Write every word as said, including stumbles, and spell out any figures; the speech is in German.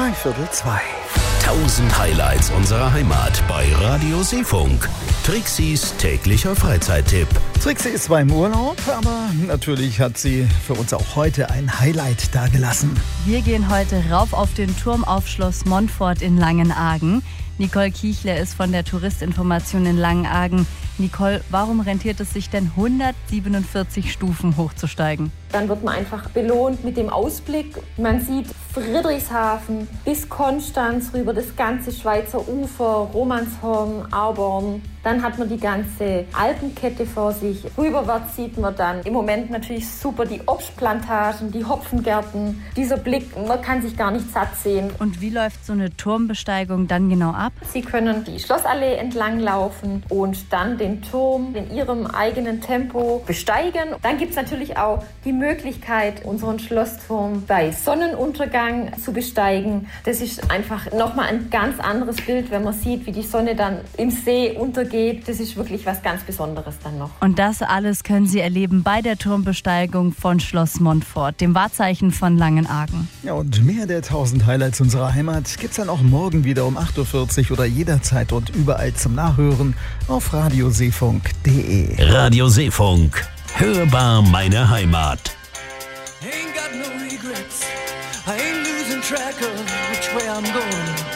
Dreiviertel zwei. Tausend Highlights unserer Heimat bei Radio Seefunk. Trixis täglicher Freizeittipp. Trixie ist zwar im Urlaub, aber natürlich hat sie für uns auch heute ein Highlight dagelassen. Wir gehen heute rauf auf den Turm auf Schloss Montfort in Langenargen. Nicole Kiechler ist von der Touristinformation in Langenargen. Nicole, warum rentiert es sich denn hundertsiebenundvierzig Stufen hochzusteigen? Dann wird man einfach belohnt mit dem Ausblick. Man sieht Friedrichshafen bis Konstanz rüber, das ganze Schweizer Ufer, Romanshorn, Auborn. Dann hat man die ganze Alpenkette vor sich. Rüberwärts sieht man dann im Moment natürlich super die Obstplantagen, die Hopfengärten. Dieser Blick, man kann sich gar nicht satt sehen. Und wie läuft so eine Turmbesteigung dann genau ab? Sie können die Schlossallee entlang laufen und dann den Turm in Ihrem eigenen Tempo besteigen. Dann gibt es natürlich auch die Möglichkeit, unseren Schlossturm bei Sonnenuntergang zu besteigen. Das ist einfach nochmal ein ganz anderes Bild, wenn man sieht, wie die Sonne dann im See untergeht. Das ist wirklich was ganz Besonderes dann noch. Und das alles können Sie erleben bei der Turmbesteigung von Schloss Montfort, dem Wahrzeichen von Langenargen. Ja, und mehr der tausend Highlights unserer Heimat gibt's dann auch morgen wieder um acht Uhr vierzig oder jederzeit und überall zum Nachhören auf radioseefunk punkt de. Radio Seefunk. Hörbar meine Heimat. Ain't got no regrets. I ain't losing track of which way I'm going.